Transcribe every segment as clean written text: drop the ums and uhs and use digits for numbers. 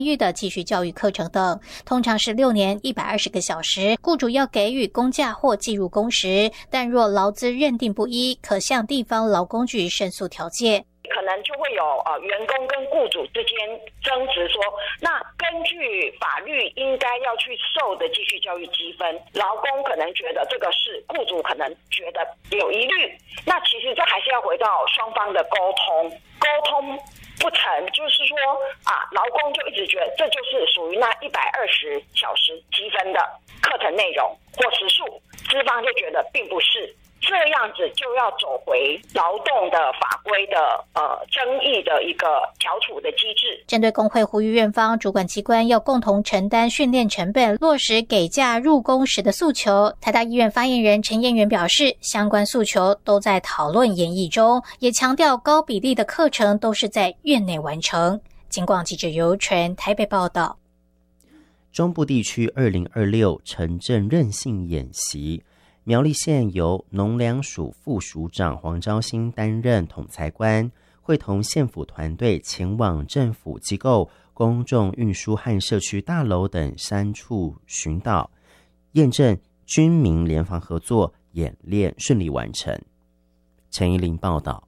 育的继续教育课程等，通常是6年120个小时，雇主要给予公假或计入工时，但若劳资认定不一，可向地方劳工局申诉调解。 可能就会有员工跟雇主之间争执说，那根据法律应该要去受的继续教育积分，劳工可能觉得这个是，雇主可能觉得有疑虑，那其实这还是要回到双方的沟通不成，就是说劳工就一直觉得这就是属于那120小时积分的课程内容或时数，资方就觉得并不是。这样子就要走回劳动的法规的争议的一个调处的机制。 针对工会呼吁院方主管机关要共同承担训练成本，落实给假入工时的诉求，台大医院发言人陈彦元表示，相关诉求都在讨论研议中，也强调高比例的课程都是在院内完成。警广记者尤纯台北报道。 中部地区2026城镇韧性演习，苗栗县由农粮署副署长黄昭兴担任统裁官，会同县府团队前往政府机构、公众运输和社区大楼等3处巡岛，验证军民联防合作演练顺利完成。陈怡玲报道。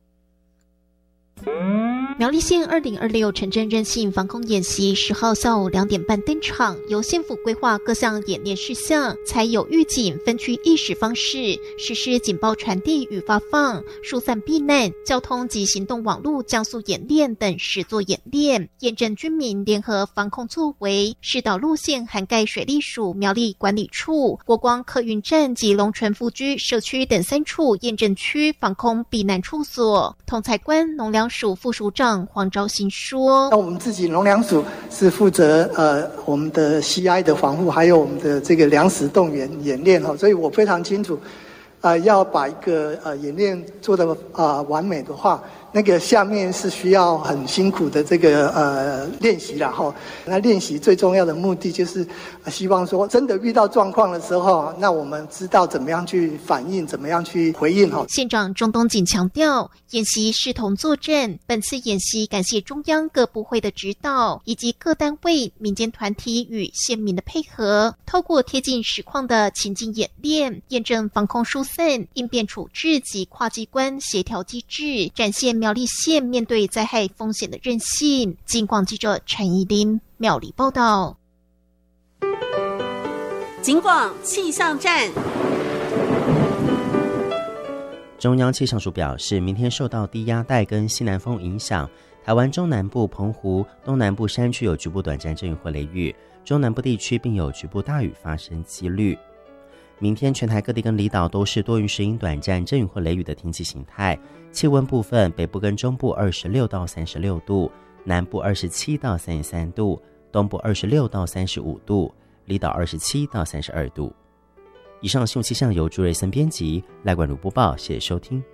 苗栗县2026城镇韧性防空演习10号下午2点半登场，由县府规划各项演练事项，采有预警分区意识方式实施警报传递与发放、疏散避难、交通及行动网络降速演练等实作演练，验证军民联合防控作为。试导路线涵盖水利署苗栗管理处、国光客运站及龙泉富居社区等3处验证区防空避难处所。统裁官农粮署副署长黄昭兴说， 那我们自己农粮署是负责我们的 CI 的防护，还有我们的这个粮食动员演练，所以我非常清楚要把一个演练做得完美的话，那个下面是需要很辛苦的这个练习啦齁。那练习最重要的目的就是希望说真的遇到状况的时候，那我们知道怎么样去反应，怎么样去回应齁。 县长钟东锦强调，演习视同作战，本次演习感谢中央各部会的指导，以及各单位、民间团体与县民的配合，透过贴近实况的情境演练，验证防空疏散、应变处置及跨机关协调机制，展现苗栗县面对灾害风险的韧性。警广记者陈怡琳苗栗报道。 警广气象站。 中央气象署表示，明天受到低压带跟西南风影响，台湾中南部、澎湖、东南部山区有局部短暂阵雨或雷雨，中南部地区并有局部大雨发生几率。明天全台各地跟离岛都是多云时阴短暂阵雨或雷雨的天气形态。气温部分，北部跟中部26到36度，南部27到33度，东部26到35度，离岛27到32度。以上新闻气象由朱瑞森编辑，赖冠如播报，谢谢收听。